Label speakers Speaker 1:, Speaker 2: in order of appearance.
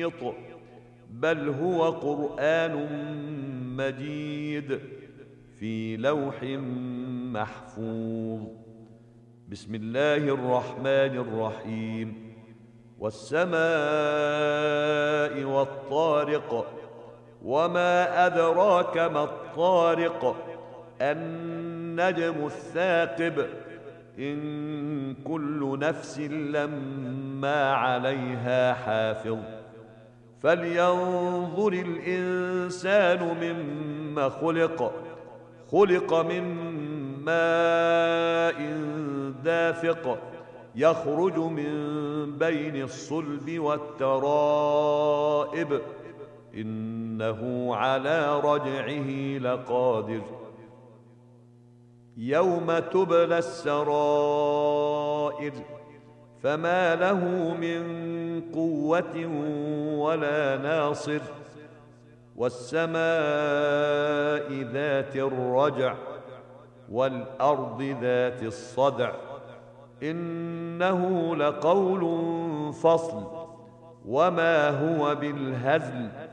Speaker 1: محيط بل هو قرآن مجيد في لوح محفوظ. بسم الله الرحمن الرحيم. والسماء والطارق وما أدراك ما الطارق النجم الثاقب إن كل نفس لما عليها حافظ فلينظر الإنسان مما خلق خلق من ماء دافق يخرج من بين الصلب والترائب إنه على رجعه لقادر يوم تبلى السرائر فما له من قوة ولا ناصر والسماء ذات الرجع والأرض ذات الصدع إنه لقول فصل وما هو بالهزل